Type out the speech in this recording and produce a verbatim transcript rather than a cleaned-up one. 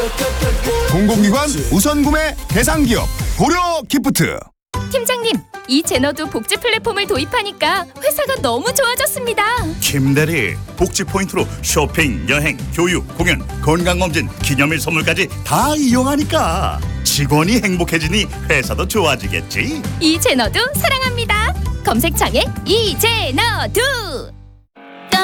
공공기관 우선 구매 대상 기업 고려 기프트. 팀장님, 이 제너도 복지 플랫폼을 도입하니까 회사가 너무 좋아졌습니다. 김대리, 복지 포인트로 쇼핑, 여행, 교육, 공연, 건강검진, 기념일 선물까지 다 이용하니까 직원이 행복해지니 회사도 좋아지겠지. 이 제너도 사랑합니다. 검색창에 이 제너도.